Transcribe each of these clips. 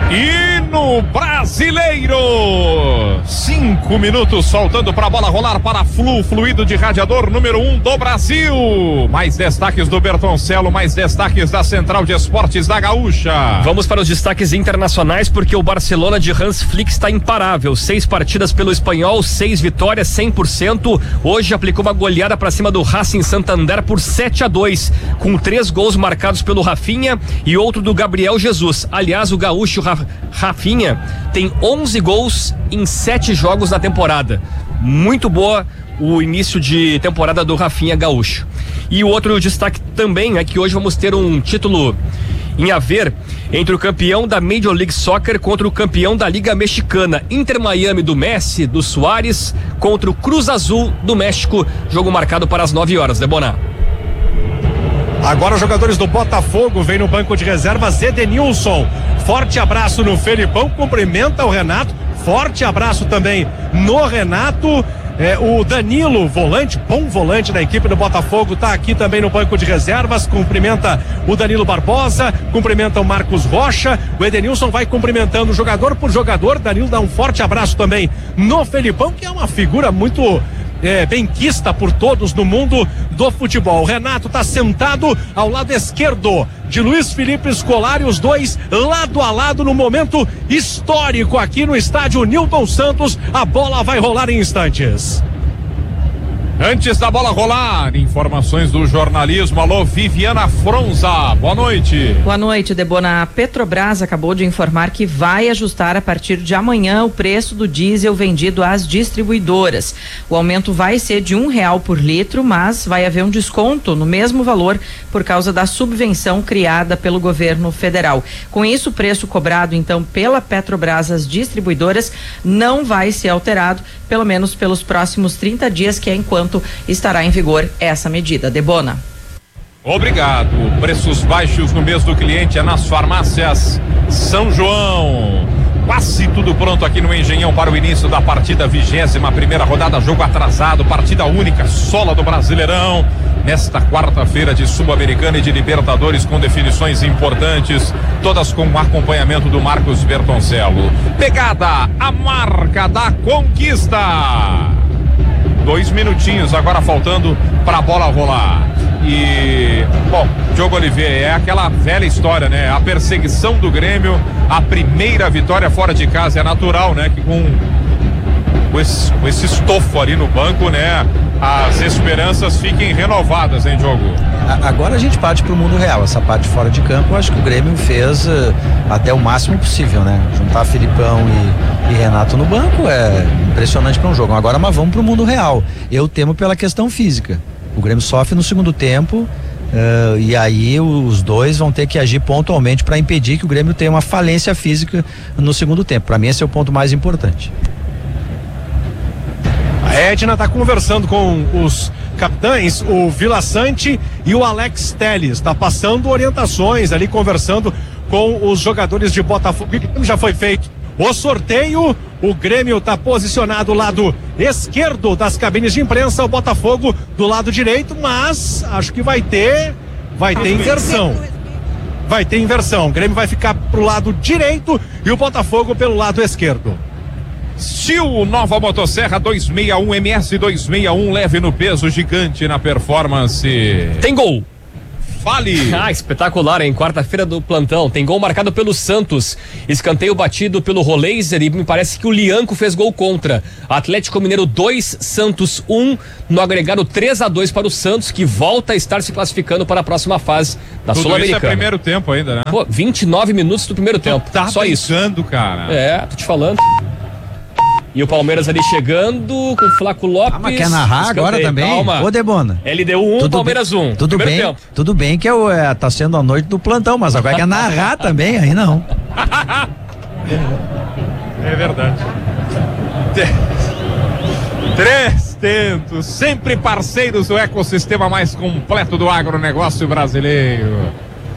Hino brasileiro. 5 minutos faltando para a bola rolar para fluido de radiador número 1 do Brasil. Mais destaques do Bertoncello, mais destaques da Central de Esportes da Gaúcha. Vamos para os destaques internacionais, porque o Barcelona de Hans Flick está imparável. 6 partidas pelo espanhol, 6 vitórias, 100%. Hoje aplicou uma goleada para cima do Racing Santander por 7-2, com 3 gols marcados pelo Rafinha e outro do Gabriel Jesus. Aliás, o gaúcho Rafinha tem 11 gols em 7 jogos na temporada. Muito boa o início de temporada do Rafinha gaúcho. E o outro destaque também é que hoje vamos ter um título em haver entre o campeão da Major League Soccer contra o campeão da Liga Mexicana. Inter Miami do Messi, do Suárez, contra o Cruz Azul do México. Jogo marcado para as 9 horas, Deboná. Agora os jogadores do Botafogo vêm no banco de reservas. Edenilson, forte abraço no Felipão, cumprimenta o Renato, forte abraço também no Renato. O Danilo, volante, bom volante da equipe do Botafogo, tá aqui também no banco de reservas, cumprimenta o Danilo Barbosa, cumprimenta o Marcos Rocha. O Edenilson vai cumprimentando jogador por jogador. Danilo dá um forte abraço também no Felipão, que é uma figura muito benquista por todos no mundo do futebol. O Renato está sentado ao lado esquerdo de Luiz Felipe Scolari, os dois lado a lado no momento histórico aqui no estádio Newton Santos. A bola vai rolar em instantes. Antes da bola rolar, informações do jornalismo. Alô, Viviana Fronza, boa noite. Boa noite, Debona. A Petrobras acabou de informar que vai ajustar a partir de amanhã o preço do diesel vendido às distribuidoras. O aumento vai ser de R$1 por litro, mas vai haver um desconto no mesmo valor por causa da subvenção criada pelo governo federal. Com isso, o preço cobrado então pela Petrobras às distribuidoras não vai ser alterado, pelo menos pelos próximos 30 dias, que é enquanto estará em vigor essa medida. Debona. Obrigado. Preços baixos no mês do cliente é nas farmácias São João. Quase tudo pronto aqui no Engenhão para o início da partida, 21ª rodada, jogo atrasado, partida única, sola do Brasileirão, nesta quarta-feira de Sul-Americana e de Libertadores, com definições importantes, todas com o acompanhamento do Marcos Bertoncello. Pegada, a marca da conquista. 2 minutinhos agora faltando para a bola rolar. E, bom, Diogo Oliveira, é aquela velha história, né? A perseguição do Grêmio, a primeira vitória fora de casa, é natural, né? Que com esse estofo ali no banco, né? As esperanças fiquem renovadas, hein, Diogo? Agora a gente parte pro mundo real. Essa parte fora de campo, eu acho que o Grêmio fez até o máximo possível, né? Juntar Felipão e Renato no banco é impressionante para um jogo. Agora, mas vamos pro mundo real. Eu temo pela questão física. O Grêmio sofre no segundo tempo, e aí os dois vão ter que agir pontualmente para impedir que o Grêmio tenha uma falência física no segundo tempo. Para mim esse é o ponto mais importante. A Edna está conversando com os capitães, o Vila Sante e o Alex Telles. Está passando orientações ali, conversando com os jogadores de Botafogo. Já foi feito o sorteio. O Grêmio está posicionado do lado esquerdo das cabines de imprensa, o Botafogo do lado direito, mas acho que vai ter inversão. Vai ter inversão. O Grêmio vai ficar pro lado direito e o Botafogo pelo lado esquerdo. Sil Nova Motosserra 261 MS 261, leve no peso, gigante na performance. Tem gol. Fale. Espetacular, hein? Quarta-feira do plantão. Tem gol marcado pelo Santos. Escanteio batido pelo Roleiser e me parece que o Lianco fez gol contra. Atlético Mineiro 2, Santos 1. No agregado 3-2 para o Santos, que volta a estar se classificando para a próxima fase da Sul-Americana. Isso é primeiro tempo ainda, né? Pô, 29 minutos do primeiro tempo. Tá só isso. Cara. É, tô te falando. E o Palmeiras ali chegando com o Flaco Lopes. Mas quer narrar agora também? Calma. Ô, Debona. LDU 1, Palmeiras 1. Tudo bem que tá sendo a noite do plantão, mas agora quer narrar também, aí não. É verdade. 3 tentos, sempre parceiros do ecossistema mais completo do agronegócio brasileiro.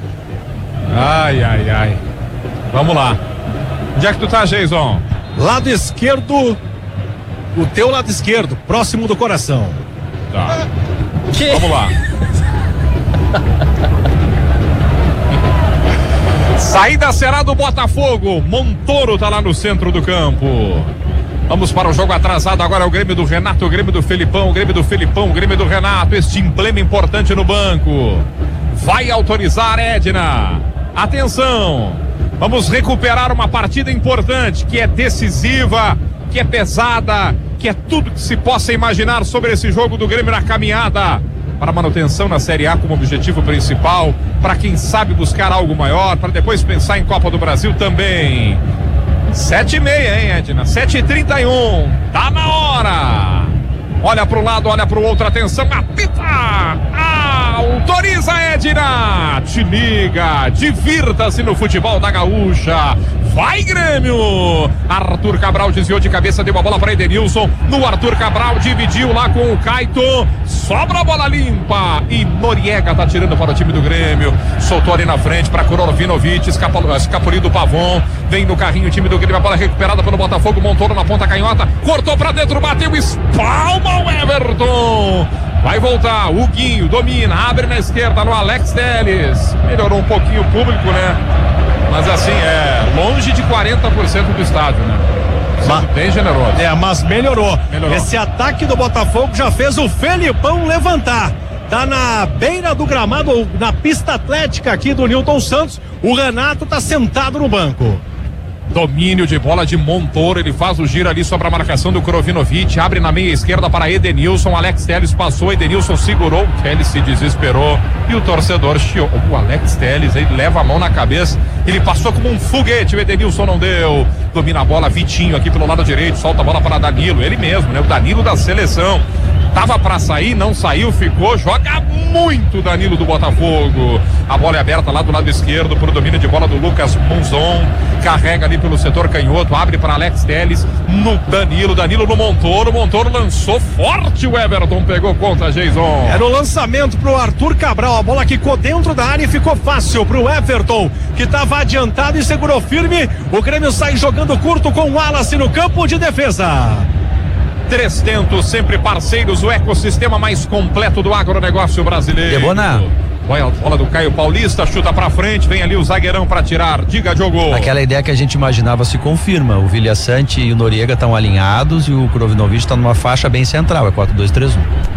Ai. Vamos lá. Onde é que tu tá, Jason? Lado esquerdo, o teu lado esquerdo, próximo do coração. Tá. Vamos lá. Saída será do Botafogo. Montoro tá lá no centro do campo. Vamos para o jogo atrasado agora, o Grêmio do Renato, o Grêmio do Felipão, o Grêmio do Felipão, o Grêmio do Renato, este emblema importante no banco. Vai autorizar Edna. Atenção, vamos recuperar uma partida importante, que é decisiva, que é pesada, que é tudo que se possa imaginar sobre esse jogo do Grêmio na caminhada para manutenção na Série A como objetivo principal, para quem sabe buscar algo maior, para depois pensar em Copa do Brasil também. 7h30, hein, Edna? 7h31. Tá na hora. Olha pro lado, olha pro outro. Atenção, apita. Autoriza, Edna. Te liga. Divirta-se no futebol da Gaúcha. Vai, Grêmio! Arthur Cabral desviou de cabeça, deu a bola para Edenilson. No Arthur Cabral, dividiu lá com o Caito. Sobra a bola limpa. E Noriega tá tirando para o time do Grêmio. Soltou ali na frente para Kurovinovic. Escapuliu do Pavon. Vem no carrinho o time do Grêmio. A bola recuperada pelo Botafogo. Montoro na ponta canhota. Cortou para dentro, bateu, espalma o Everton. Vai voltar, o Guinho domina, abre na esquerda no Alex Telles. Melhorou um pouquinho o público, né? Mas assim, longe de 40% do estádio, né? Bem generoso. Mas melhorou. Esse ataque do Botafogo já fez o Felipão levantar. Tá na beira do gramado, na pista atlética aqui do Nilton Santos. O Renato tá sentado no banco. Domínio de bola de Montoro, ele faz o giro ali sobre a marcação do Kurovinovic, abre na meia esquerda para Edenilson, Alex Telles passou, Edenilson segurou, Telles se desesperou e o torcedor chiou. O Alex Telles, ele leva a mão na cabeça, ele passou como um foguete, o Edenilson não deu, domina a bola, Vitinho aqui pelo lado direito, solta a bola para Danilo, ele mesmo, né, o Danilo da seleção. Tava pra sair, não saiu, ficou, joga muito Danilo do Botafogo. A bola é aberta lá do lado esquerdo pro domínio de bola do Lucas Munzon. Carrega ali pelo setor canhoto, abre para Alex Telles no Danilo no Montoro. Montoro lançou forte, o Everton pegou conta, Jason. Era o lançamento pro Arthur Cabral, a bola quicou dentro da área e ficou fácil pro Everton, que tava adiantado e segurou firme. O Grêmio sai jogando curto com o Wallace no campo de defesa. Três Tentos, sempre parceiros, o ecossistema mais completo do agronegócio brasileiro. Debona. Bola do Caio Paulista, chuta pra frente, vem ali o zagueirão pra tirar, diga, Diogo. Aquela ideia que a gente imaginava se confirma, o Vilhaçante e o Noriega estão alinhados e o Kurovinovic tá numa faixa bem central, é 4-2-3-1.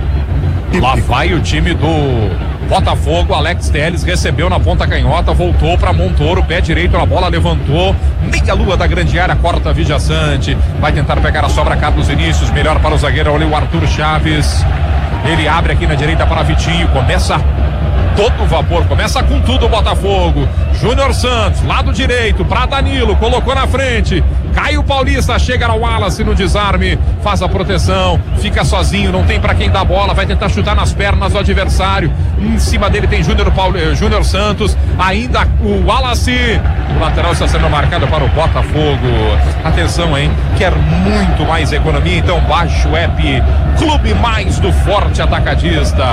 Lá vai o time do Botafogo, Alex Telles recebeu na ponta canhota, voltou para Montoro, pé direito na bola, levantou, meia lua da grande área, corta Vilhaçante, vai tentar pegar a sobra, Carlos Vinícius, melhor para o zagueiro, olha o Arthur Chaves, ele abre aqui na direita para Vitinho, começa todo vapor, começa com tudo o Botafogo. Júnior Santos, lado direito, para Danilo, colocou na frente. Caio Paulista chega ao Wallace no desarme, faz a proteção, fica sozinho, não tem para quem dar bola, vai tentar chutar nas pernas do adversário. Em cima dele tem Júnior Santos, ainda o Wallace. O lateral está sendo marcado para o Botafogo. Atenção, hein? Quer muito mais economia, então baixa o app Clube Mais do Forte Atacadista.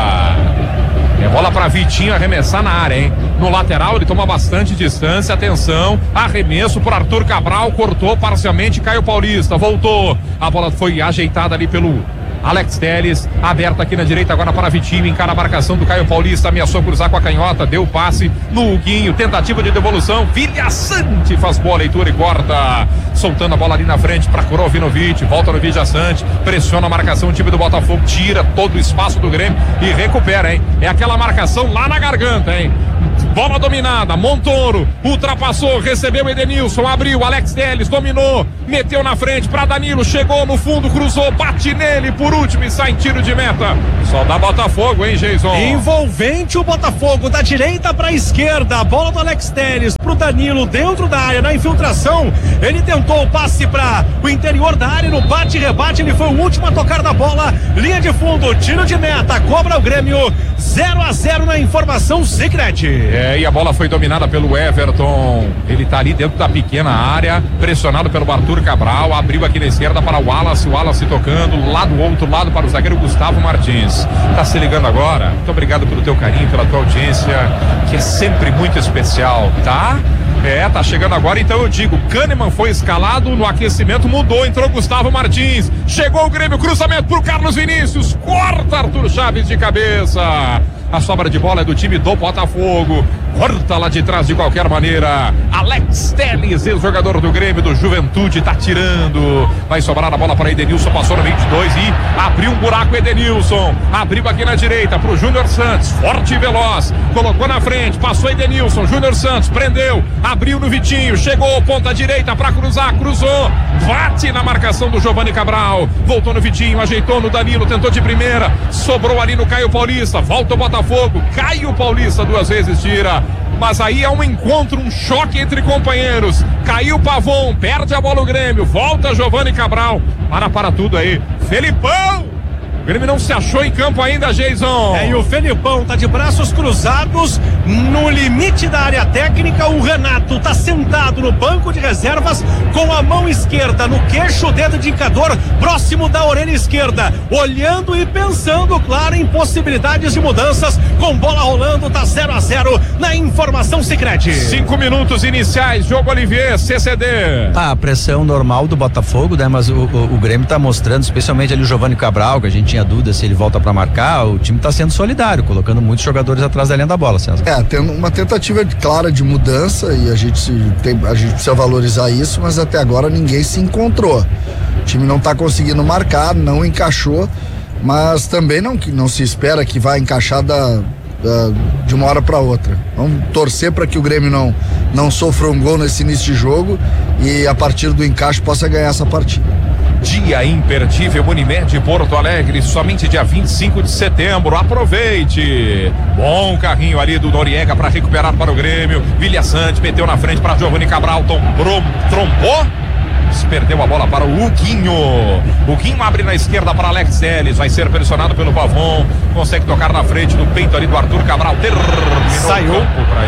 É bola para Vitinho arremessar na área, hein? No lateral ele toma bastante distância, atenção, arremesso por Arthur Cabral, cortou parcialmente Caio Paulista, voltou, a bola foi ajeitada ali pelo Alex Telles, aberta aqui na direita agora para Vitinho, encara a marcação do Caio Paulista, ameaçou cruzar com a canhota, deu passe no Huguinho, tentativa de devolução, Vilhaçante faz boa leitura e corta, soltando a bola ali na frente para Kurovinovic, volta no Vilhaçante, pressiona a marcação, o time do Botafogo tira todo o espaço do Grêmio e recupera, hein? É aquela marcação lá na garganta, hein? Bola dominada, Montoro ultrapassou, recebeu Edenilson, abriu, Alex Telles dominou, meteu na frente para Danilo, chegou no fundo, cruzou, bate nele por último e sai em tiro de meta. Só dá Botafogo, hein, Jason? Envolvente o Botafogo, da direita para a esquerda, a bola do Alex Telles pro Danilo dentro da área, na infiltração, ele tentou o passe para o interior da área, no bate-rebate, ele foi o último a tocar da bola, linha de fundo, tiro de meta, cobra o Grêmio, 0-0 na informação Sicredi. E a bola foi dominada pelo Everton, ele tá ali dentro da pequena área, pressionado pelo Arthur Cabral, abriu aqui na esquerda para o Wallace tocando, lá do outro lado para o zagueiro Gustavo Martins, tá se ligando agora? Muito obrigado pelo teu carinho, pela tua audiência, que é sempre muito especial, tá? Tá chegando agora, então eu digo, Kahneman foi escalado, no aquecimento mudou, entrou Gustavo Martins, chegou o Grêmio, cruzamento pro Carlos Vinícius, corta Arthur Chaves de cabeça, A sobra de bola é do time do Botafogo. Corta lá de trás de qualquer maneira. Alex Telles, ex-jogador do Grêmio, do Juventude, tá tirando. Vai sobrar a bola para Edenilson, passou no 22 e abriu um buraco. Edenilson abriu aqui na direita pro Júnior Santos, forte e veloz, colocou na frente, passou Edenilson, Júnior Santos prendeu, abriu no Vitinho, chegou ponta direita para cruzar, cruzou, bate na marcação do Giovani Cabral, voltou no Vitinho, ajeitou no Danilo, tentou de primeira, sobrou ali no Caio Paulista, volta o Botafogo, Caio Paulista 2 vezes tira. Mas aí é um encontro, um choque entre companheiros. Caiu o Pavon, perde a bola o Grêmio, volta Giovani Cabral. Para tudo aí. Felipão! O Grêmio não se achou em campo ainda, Jason. E o Felipão tá de braços cruzados no limite da área técnica. O Renato tá sentado no banco de reservas com a mão esquerda no queixo, o dedo indicador próximo da orelha esquerda, olhando e pensando, claro, em possibilidades de mudanças. Com bola rolando, tá 0-0 na informação Sicredi. 5 minutos iniciais, jogo Olivier, CCD. A pressão normal do Botafogo, né? Mas o Grêmio tá mostrando, especialmente ali o Giovani Cabral, que a gente tinha dúvida se ele volta para marcar. O time tá sendo solidário, colocando muitos jogadores atrás da linha da bola, César. Tendo uma tentativa clara de mudança, e a gente precisa valorizar isso, mas até agora ninguém se encontrou. O time não tá conseguindo marcar, não encaixou, mas também não se espera que vá encaixar de uma hora para outra. Vamos torcer para que o Grêmio não sofra um gol nesse início de jogo e a partir do encaixe possa ganhar essa partida. Dia imperdível Unimed Porto Alegre, somente dia 25 de setembro. Aproveite. Bom carrinho ali do Noriega para recuperar para o Grêmio. Vilha Sante meteu na frente para Giovani Cabral, trompou. Perdeu a bola para o Huguinho. Huguinho abre na esquerda para Alex Telles. Vai ser pressionado pelo Pavon. Consegue tocar na frente do peito ali do Arthur Cabral. Saiu. Para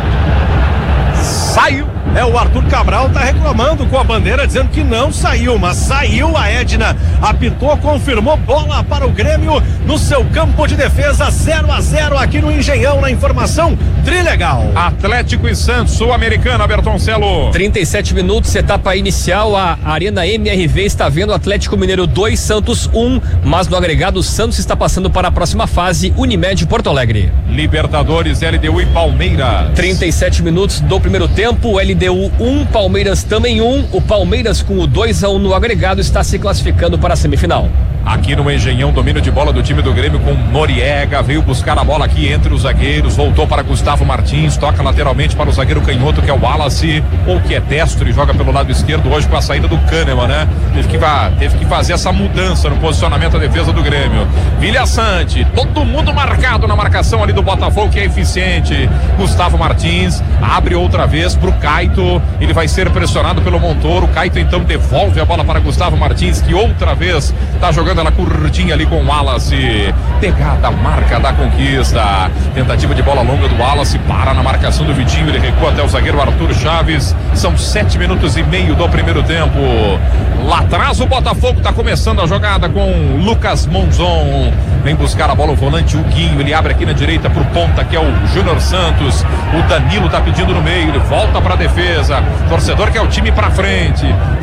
ele. Saiu. O Arthur Cabral tá reclamando com a bandeira, dizendo que não saiu, mas saiu. A Edna apitou, confirmou, bola para o Grêmio no seu campo de defesa, 0-0 aqui no Engenhão, na informação Trilegal. Atlético e Santos, Sul-Americana, Bertoncelo. 37 minutos, etapa inicial, a Arena MRV está vendo Atlético Mineiro 2, Santos 1, mas no agregado o Santos está passando para a próxima fase, Unimed Porto Alegre. Libertadores, LDU e Palmeiras. 37 minutos do primeiro tempo, LDU 1, Palmeiras também 1. O Palmeiras com o 2-1 no agregado está se classificando para a semifinal. Aqui no Engenhão, domínio de bola do time do Grêmio com Noriega, veio buscar a bola aqui entre os zagueiros, voltou para Gustavo Martins, toca lateralmente para o zagueiro canhoto, que é o Wallace, ou que é destro e joga pelo lado esquerdo hoje com a saída do Kahneman, né? Teve que fazer essa mudança no posicionamento da defesa do Grêmio. Vilha Sante, todo mundo marcado na marcação ali do Botafogo, que é eficiente. Gustavo Martins abre outra vez pro Caito, ele vai ser pressionado pelo Montoro. O Caito então devolve a bola para Gustavo Martins, que outra vez tá jogando ela curtinha ali com o Wallace. Pegada, marca da conquista. Tentativa de bola longa do Wallace, para na marcação do Vitinho, ele recua até o zagueiro Arthur Chaves. São 7 minutos e meio do primeiro tempo. Lá atrás o Botafogo tá começando a jogada com Lucas Monzon. Vem buscar a bola o volante Huguinho, ele abre aqui na direita pro ponta, que é o Júnior Santos. O Danilo tá pedindo no meio, ele volta pra defesa. Torcedor quer o time pra frente.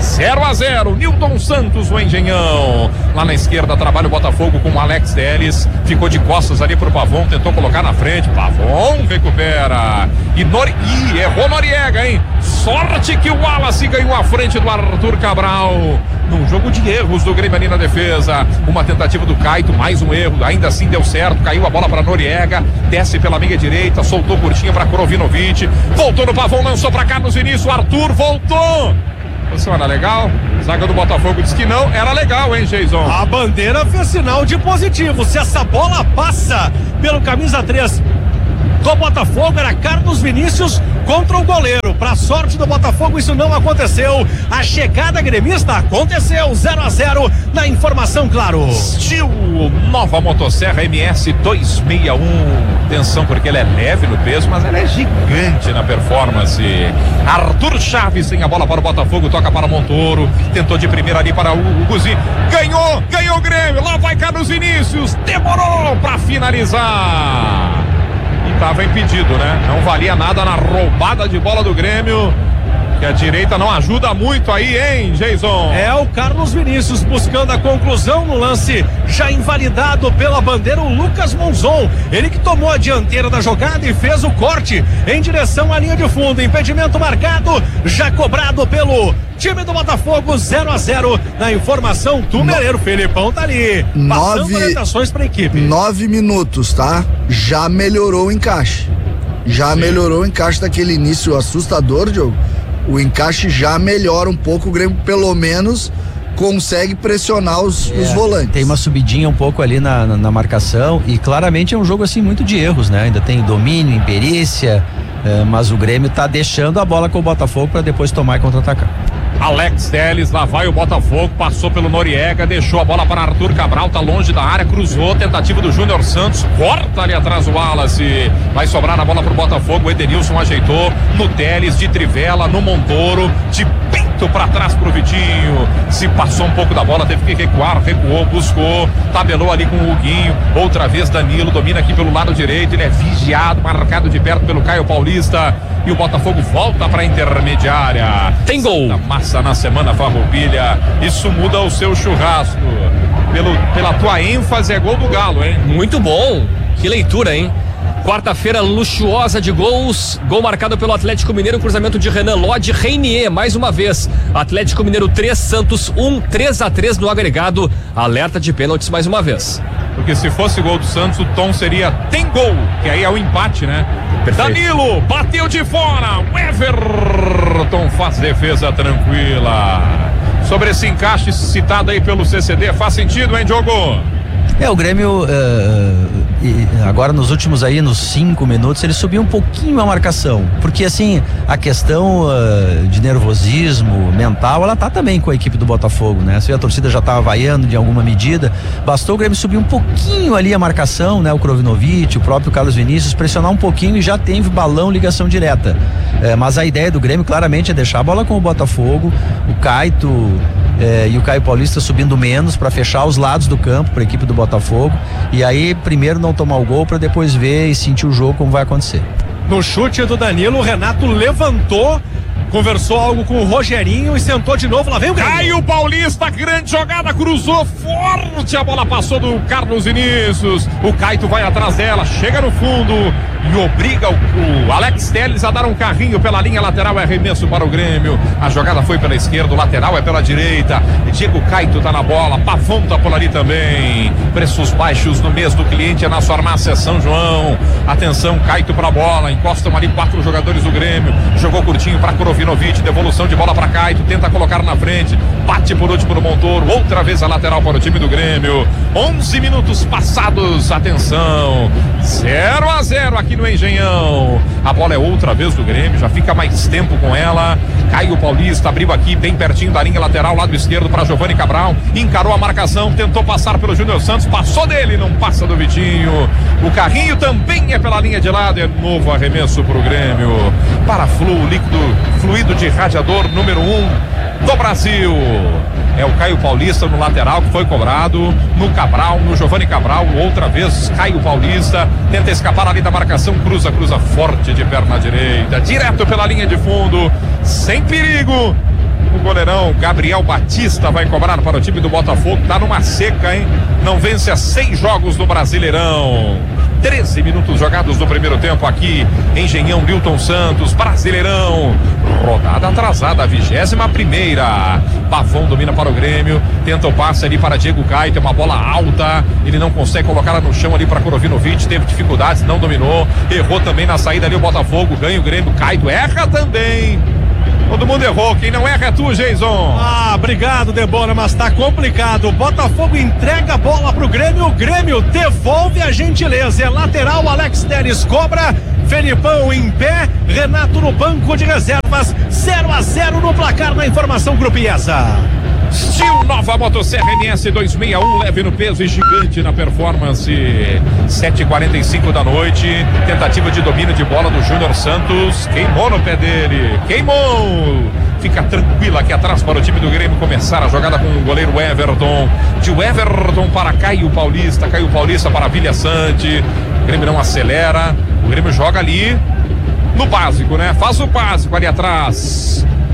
0-0, Nilton Santos, o Engenhão. Lá na esquerda trabalha o Botafogo com o Alex Telles. Ficou de costas ali pro Pavon, tentou colocar na frente. Pavon recupera. Errou Noriega, hein? Sorte que o Wallace ganhou a frente do Arthur Cabral. Num jogo de erros do Grêmio ali na defesa. Uma tentativa do Caito, mais um erro. Ainda assim deu certo. Caiu a bola para Noriega. Desce pela meia direita. Soltou curtinha para Krovinovic. Voltou no Pavon, lançou para Carlos Vinícius. Arthur voltou. Funciona legal? Zaga do Botafogo diz que não. Era legal, hein, Jason? A bandeira fez sinal de positivo. Se essa bola passa pelo camisa 3 do Botafogo, era Carlos Vinícius contra o goleiro. Pra sorte do Botafogo, isso não aconteceu. A chegada gremista aconteceu. 0-0 na informação, claro. Steel, nova motosserra MS 261. Atenção, porque ela é leve no peso, mas ela é gigante na performance. Arthur Chaves tem a bola para o Botafogo, toca para Montoro. Tentou de primeira ali para o Guzi. Ganhou o Grêmio. Lá vai Carlos Vinícius. Demorou para finalizar. E estava impedido, né? Não valia nada na roubada de bola do Grêmio. Que a direita não ajuda muito aí, hein, Jason? É o Carlos Vinícius buscando a conclusão no lance, já invalidado pela bandeira, o Lucas Monzon. Ele que tomou a dianteira da jogada e fez o corte em direção à linha de fundo. Impedimento marcado, já cobrado pelo time do Botafogo, 0-0 na informação do Meleiro. Felipão tá ali, passando orientações pra equipe. 9 minutos, tá? Já melhorou o encaixe. Melhorou o encaixe daquele início assustador, Diogo. O encaixe já melhora um pouco, o Grêmio pelo menos consegue pressionar os volantes. Tem uma subidinha um pouco ali na marcação e claramente é um jogo assim muito de erros, né? Ainda tem domínio, imperícia, mas o Grêmio tá deixando a bola com o Botafogo para depois tomar e contra-atacar. Alex Telles, lá vai o Botafogo, passou pelo Noriega, deixou a bola para Arthur Cabral, tá longe da área, cruzou, tentativa do Júnior Santos, corta ali atrás o Wallace, vai sobrar a bola pro Botafogo, o Edenilson ajeitou, no Telles, de trivela, no Montoro, de peito para trás pro Vitinho, se passou um pouco da bola, teve que recuar, recuou, buscou, tabelou ali com o Huguinho, outra vez Danilo, domina aqui pelo lado direito, ele é vigiado, marcado de perto pelo Caio Paulista, e o Botafogo volta para a intermediária. Tem gol. Massa na semana Farroupilha, isso muda o seu churrasco. Pela tua ênfase, é gol do Galo, hein? Muito bom, que leitura, hein? Quarta-feira luxuosa de gols, gol marcado pelo Atlético Mineiro, cruzamento de Renan Lodge, Reinier, mais uma vez, Atlético Mineiro 3, Santos 1, 3-3 no agregado, alerta de pênaltis mais uma vez. Porque se fosse gol do Santos, o tom seria tem gol, que aí é o empate, né? Perfeito. Danilo, bateu de fora, o Everton faz defesa tranquila. Sobre esse encaixe citado aí pelo CCD, faz sentido, hein, Diogo? O Grêmio agora nos últimos aí, nos 5 minutos, ele subiu um pouquinho a marcação, porque assim, a questão de nervosismo mental, ela tá também com a equipe do Botafogo, né? A torcida já tava vaiando de alguma medida, bastou o Grêmio subir um pouquinho ali a marcação, né? O Krovinovic, o próprio Carlos Vinícius, pressionar um pouquinho e já teve balão, ligação direta, mas a ideia do Grêmio claramente é deixar a bola com o Botafogo, o Caito e o Caio Paulista subindo menos para fechar os lados do campo para a equipe do Botafogo, e aí primeiro não tomar o gol para depois ver e sentir o jogo como vai acontecer. No chute do Danilo, o Renato levantou, conversou algo com o Rogerinho e sentou de novo, lá vem o Grêmio. Caio Paulista, grande jogada, cruzou forte, a bola passou do Carlos Vinícius, o Caito vai atrás dela, chega no fundo e obriga o Alex Telles a dar um carrinho pela linha lateral, é arremesso para o Grêmio, a jogada foi pela esquerda, o lateral é pela direita, Diego Caito tá na bola, Pavão tá por ali também, preços baixos no mês do cliente é na farmácia São João, atenção, Caito pra bola, encostam ali 4 jogadores do Grêmio, jogou curtinho pra Krovinovic, devolução de bola pra Caito, tenta colocar na frente, bate por último no Montoro, outra vez a lateral para o time do Grêmio, 11 minutos passados, atenção, 0-0 aqui no Engenhão, a bola é outra vez do Grêmio, já fica mais tempo com ela, Caio Paulista abriu aqui bem pertinho da linha lateral, lado esquerdo para Giovani Cabral, encarou a marcação, tentou passar pelo Júnior Santos, passou dele, não passa do Vitinho, o carrinho também é pela linha de lado, é novo arremesso pro Grêmio, para fluido de radiador número 1 do Brasil, é o Caio Paulista no lateral que foi cobrado, no Cabral, no Giovani Cabral, outra vez Caio Paulista, tenta escapar ali da marcação, cruza forte de perna direita, direto pela linha de fundo, sem perigo, o goleirão Gabriel Batista vai cobrar para o time do Botafogo, tá numa seca, hein, não vence há 6 jogos no Brasileirão, 13 minutos jogados no primeiro tempo aqui, Engenhão, Nilton Santos, Brasileirão, rodada atrasada, a 21ª, Pavão domina para o Grêmio, tenta o passe ali para Diego Caio, tem uma bola alta, ele não consegue colocá-la no chão ali para Krovinovic, teve dificuldades, não dominou, errou também na saída ali o Botafogo, ganha o Grêmio, Caio erra também. Todo mundo errou, quem não erra é tu, Jason. Obrigado, Debora, mas tá complicado. O Botafogo entrega a bola pro Grêmio, o Grêmio devolve a gentileza. É lateral, Alex Telles cobra, Felipão em pé, Renato no banco de reservas, 0-0 no placar na informação Grupo IESA. Steel Nova Motosserra MS 261, leve no peso e gigante na performance. 7h45 da noite, tentativa de domínio de bola do Júnior Santos, queimou no pé dele, queimou, fica tranquila aqui atrás para o time do Grêmio começar a jogada com o goleiro Everton, de Everton para Caio Paulista para Vilha Sante, o Grêmio não acelera, o Grêmio joga ali no básico, né? Faz o básico ali atrás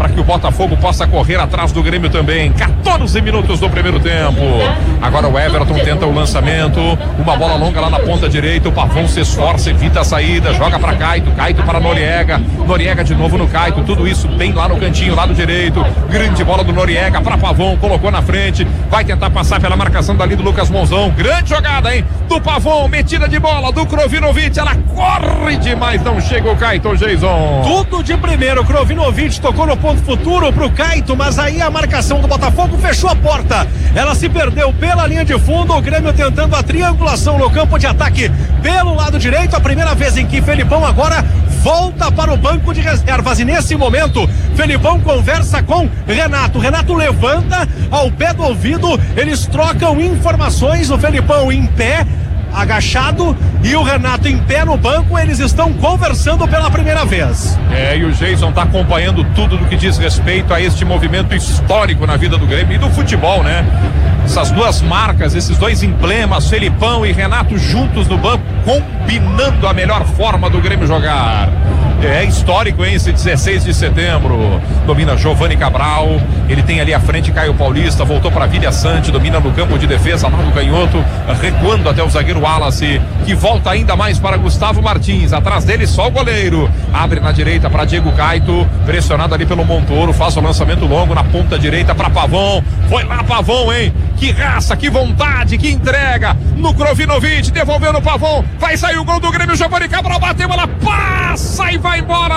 para que o Botafogo possa correr atrás do Grêmio também. 14 minutos do primeiro tempo. Agora o Everton tenta o lançamento, uma bola longa lá na ponta direita, o Pavão se esforça, evita a saída, joga para Caito para Noriega de novo no Caito, tudo isso bem lá no cantinho, lado direito, grande bola do Noriega para Pavão, colocou na frente, vai tentar passar pela marcação dali do Lucas Monzão, grande jogada, hein, do Pavão, metida de bola do Krovinovic, ela corre demais, não chega o Caito, Jason. Tudo de primeiro, Krovinovic tocou no ponto futuro pro Caito, mas aí a marcação do Botafogo fechou a porta, ela se perdeu pela linha de fundo, o Grêmio tentando a triangulação no campo de ataque pelo lado direito, a primeira vez em que Felipão agora volta para o banco de reservas e nesse momento Felipão conversa com Renato levanta ao pé do ouvido, eles trocam informações, o Felipão em pé, agachado, e o Renato em pé no banco, eles estão conversando pela primeira vez. E o Jason tá acompanhando tudo do que diz respeito a este movimento histórico na vida do Grêmio e do futebol, né? Essas duas marcas, esses dois emblemas, Felipão e Renato juntos no banco, combinando a melhor forma do Grêmio jogar. É histórico, hein, esse 16 de setembro. Domina Giovani Cabral, ele tem ali à frente Caio Paulista, voltou para Vilha Sante, domina no campo de defesa lá no canhoto, recuando até o zagueiro Wallace, que volta ainda mais para Gustavo Martins, atrás dele só o goleiro, abre na direita para Diego Caito, pressionado ali pelo Montoro, faz o lançamento longo na ponta direita para Pavão, foi lá Pavão, hein, que raça, que vontade, que entrega no Krovinovic, devolveu no Pavão, vai sair o gol do Grêmio, Giovani Cabral bateu, ela passa e vai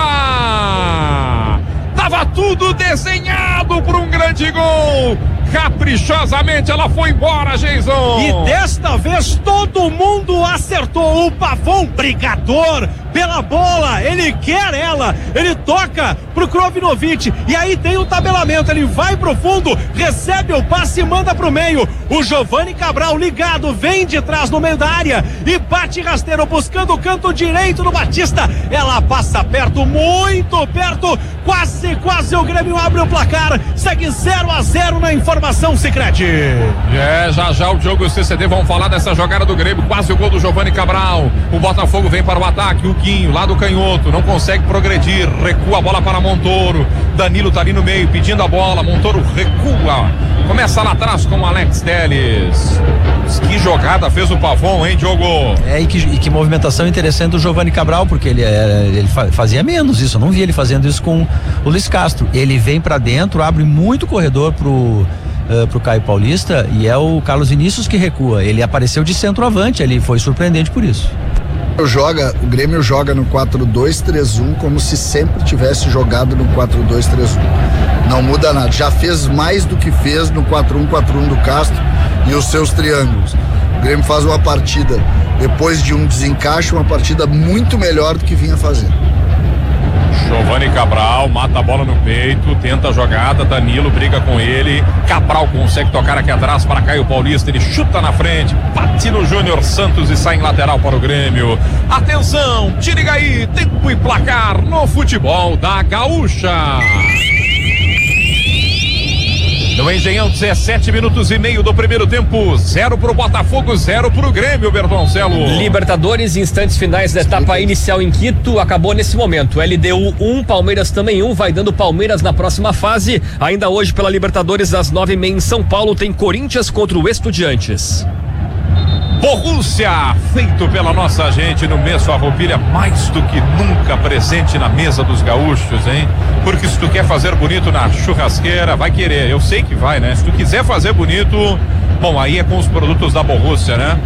embora. Tava tudo desenhado para um grande gol. Caprichosamente ela foi embora, Jason. E desta vez todo mundo acertou. O Pavão, brigador pela bola, ele quer ela, ele toca pro Krovinovic e aí tem o tabelamento, ele vai pro fundo, recebe o passe e manda pro meio. O Giovani Cabral ligado, vem de trás no meio da área e bate rasteiro buscando o canto direito do Batista. Ela passa perto, muito perto, quase o Grêmio abre o placar, segue 0-0 na informação Sicredi. Já o Diogo e o CCD vão falar dessa jogada do Grêmio, quase o gol do Giovani Cabral. O Botafogo vem para o ataque, o Quinho lá do canhoto, não consegue progredir, recua a bola para Montoro, Danilo tá ali no meio pedindo a bola, Montoro recua, começa lá atrás com o Alex Telles. Que jogada fez o Pavão, hein, Diogo? E que movimentação interessante do Giovani Cabral, porque ele fazia menos isso, eu não vi ele fazendo isso com o Luiz Castro. Ele vem pra dentro, abre muito corredor pro Caio Paulista e é o Carlos Vinícius que recua. Ele apareceu de centroavante, ele foi surpreendente por isso. O Grêmio joga no 4-2-3-1 como se sempre tivesse jogado no 4-2-3-1. Não muda nada. Já fez mais do que fez no 4-1-4-1 do Castro e os seus triângulos. O Grêmio faz uma partida, depois de um desencaixe, uma partida muito melhor do que vinha fazendo. Giovani Cabral mata a bola no peito, tenta a jogada, Danilo briga com ele, Cabral consegue tocar aqui atrás para Caio Paulista, ele chuta na frente, bate no Júnior Santos e sai em lateral para o Grêmio. Atenção, Tirigaí, tempo e placar no futebol da Gaúcha. No Engenhão, 17 minutos e meio do primeiro tempo, 0 pro Botafogo, 0 pro Grêmio, Bertoncelo. Libertadores, instantes finais da etapa inicial em Quito, acabou nesse momento. LDU 1, Palmeiras também 1, vai dando Palmeiras na próxima fase. Ainda hoje pela Libertadores, às 9h30 em São Paulo, tem Corinthians contra o Estudiantes. Borussia, feito pela nossa gente no mês Farroupilha, mais do que nunca presente na mesa dos gaúchos, hein? Porque se tu quer fazer bonito na churrasqueira, vai querer, eu sei que vai, né? Se tu quiser fazer bonito, bom, aí é com os produtos da Borussia, né?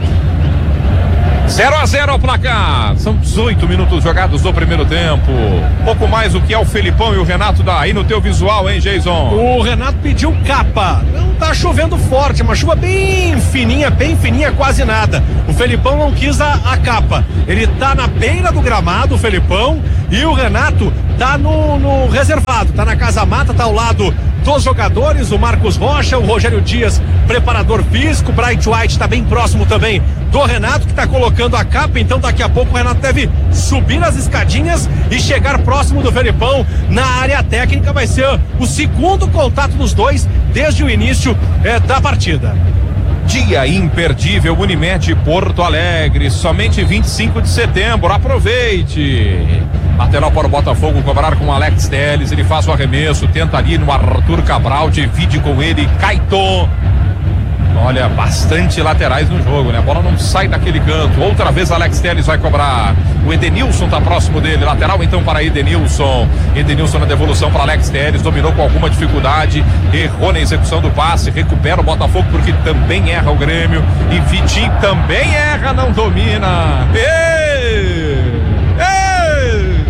0-0 ao placar, são 18 minutos jogados no primeiro tempo, pouco mais o que é o Felipão e o Renato aí no teu visual, hein, Jason? O Renato pediu capa, não tá chovendo forte, uma chuva bem fininha, quase nada. O Felipão não quis a capa, ele tá na beira do gramado, o Felipão, e o Renato tá no reservado, tá na casa mata, tá ao lado dos jogadores, o Marcos Rocha, o Rogério Dias, preparador físico, o Bright White tá bem próximo também do Renato, que tá colocando a capa, então daqui a pouco o Renato deve subir as escadinhas e chegar próximo do Felipão na área técnica, vai ser o segundo contato dos dois desde o início da partida. Dia imperdível Unimed Porto Alegre, somente 25 de setembro, aproveite. Lateral para o Botafogo cobrar com o Alex Telles, ele faz o arremesso, tenta ali no Arthur Cabral, divide com ele, Caetô. Olha, bastante laterais no jogo, né? A bola não sai daquele canto. Outra vez Alex Telles vai cobrar. O Edenilson tá próximo dele. Lateral então para Edenilson. Edenilson na devolução para Alex Telles. Dominou com alguma dificuldade. Errou na execução do passe. Recupera o Botafogo porque também erra o Grêmio. E Vitinho também erra, não domina. Ei! Ei!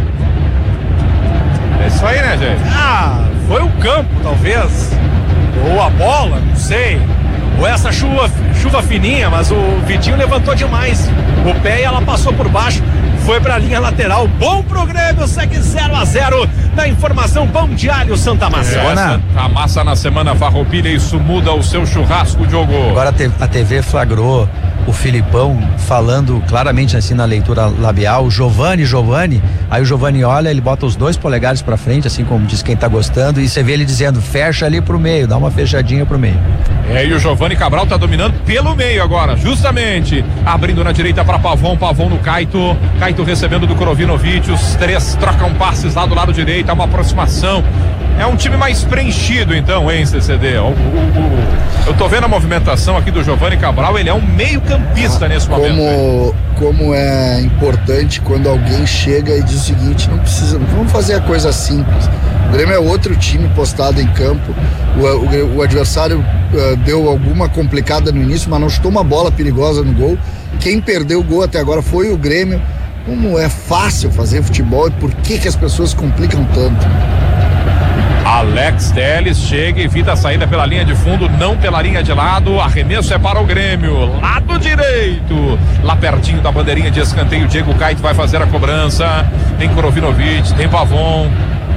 É isso aí, né, gente? Foi o campo, talvez. Ou a bola, não sei. Ou essa chuva fininha, mas o Vitinho levantou demais o pé e ela passou por baixo, foi pra linha lateral. Bom pro Grêmio, segue 0-0 na informação. Pão de alho Santa Massa. A massa na semana Farroupilha, isso muda o seu churrasco, Diogo. Agora a TV flagrou o Filipão falando claramente assim na leitura labial, Giovani, aí o Giovani olha, ele bota os 2 polegares pra frente, assim como diz quem tá gostando, e você vê ele dizendo, fecha ali pro meio, dá uma fechadinha pro meio. E o Giovani Cabral tá dominando pelo meio agora, justamente, abrindo na direita pra Pavon no Caetô recebendo do Krovinovic, os 3 trocam passes lá do lado direito, há uma aproximação. É um time mais preenchido então, hein, CCD? Eu tô vendo a movimentação aqui do Giovani Cabral, ele é um meio campista nesse momento. Como é importante quando alguém chega e diz o seguinte, não precisa, vamos fazer a coisa simples. O Grêmio é outro time postado em campo, o adversário deu alguma complicada no início, mas não chutou uma bola perigosa no gol. Quem perdeu o gol até agora foi o Grêmio. Como é fácil fazer futebol e por que as pessoas complicam tanto? Alex Telles chega e evita a saída pela linha de fundo, não pela linha de lado. Arremesso é para o Grêmio, lado direito, lá pertinho da bandeirinha de escanteio. Diego Caetô vai fazer a cobrança. Tem Krovinovic, tem Pavon,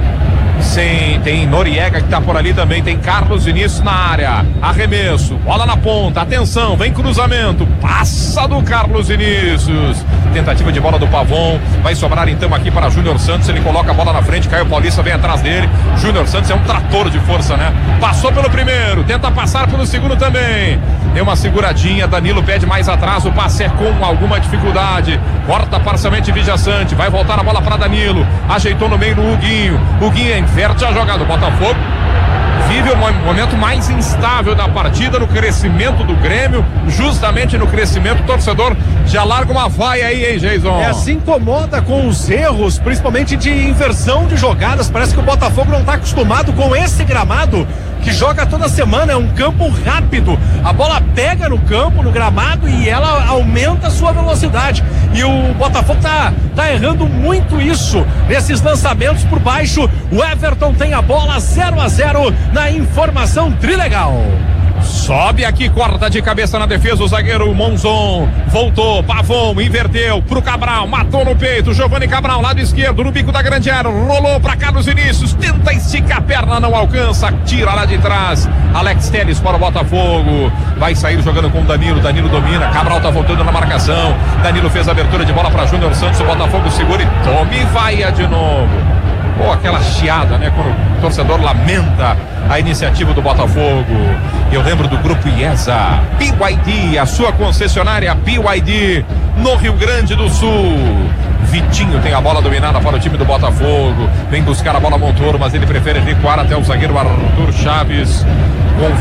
tem Noriega que tá por ali também, tem Carlos Vinícius na área, arremesso, bola na ponta, atenção, vem cruzamento, passa do Carlos Vinícius, tentativa de bola do Pavon, vai sobrar então aqui para Júnior Santos, ele coloca a bola na frente, Caio Paulista vem atrás dele. Júnior Santos é um trator de força, né? Passou pelo primeiro, tenta passar pelo segundo também, deu uma seguradinha, Danilo pede mais atrás, o passe é com alguma dificuldade, corta parcialmente Vijaçante, vai voltar a bola para Danilo, ajeitou no meio no Huguinho inverte a jogada. O Botafogo vive o momento mais instável da partida, no crescimento do Grêmio, justamente no crescimento. O torcedor já larga uma vaia aí, hein, Jason? Se incomoda com os erros, principalmente de inversão de jogadas. Parece que o Botafogo não está acostumado com esse gramado que joga toda semana, é um campo rápido, a bola pega no campo, no gramado, e ela aumenta a sua velocidade, e o Botafogo tá errando muito isso, nesses lançamentos por baixo. O Everton tem a bola, 0-0 na informação Trilegal. Sobe aqui, corta de cabeça na defesa o zagueiro Monzon, voltou, Pavon, inverteu pro Cabral, matou no peito, Giovani Cabral, lado esquerdo, no bico da grande área, rolou pra Carlos Vinícius, tenta esticar a perna, não alcança, tira lá de trás, Alex Telles para o Botafogo, vai sair jogando com o Danilo domina, Cabral tá voltando na marcação, Danilo fez a abertura de bola pra Júnior Santos, o Botafogo segura e tome e vaia de novo. Pô, aquela chiada, né? Quando o torcedor lamenta a iniciativa do Botafogo. Eu lembro do grupo IESA, BYD, a sua concessionária BYD no Rio Grande do Sul. Vitinho tem a bola dominada para o time do Botafogo. Vem buscar a bola Montoro, mas ele prefere recuar até o zagueiro Arthur Chaves. Com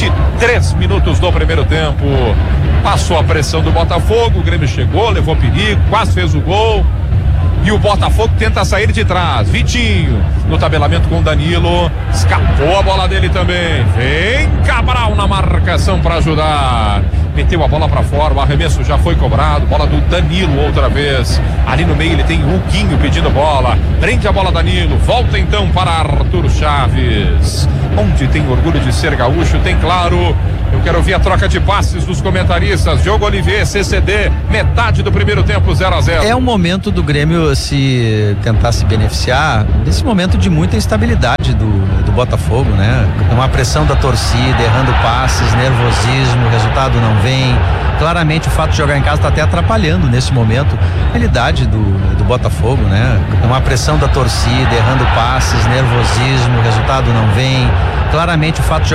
23 minutos do primeiro tempo. Passou a pressão do Botafogo. O Grêmio chegou, levou perigo, quase fez o gol. E o Botafogo tenta sair de trás. Vitinho no tabelamento com o Danilo. Escapou a bola dele também. Vem Cabral na marcação para ajudar. Meteu a bola para fora. O arremesso já foi cobrado. Bola do Danilo outra vez. Ali no meio ele tem o Huguinho pedindo bola. Prende a bola Danilo. Volta então para Arthur Chaves. Onde tem orgulho de ser gaúcho, tem claro. Eu quero ouvir a troca de passes dos comentaristas. Diogo Olivier, CCD, metade do primeiro tempo, 0-0. É um momento do Grêmio tentar se beneficiar desse momento de muita instabilidade do Botafogo, né? Uma pressão da torcida, errando passes, nervosismo, o resultado não vem. Claramente o fato de jogar em casa está até atrapalhando nesse momento a realidade do Botafogo, né? Uma pressão da torcida, errando passes, nervosismo, o resultado não vem. Claramente o fato de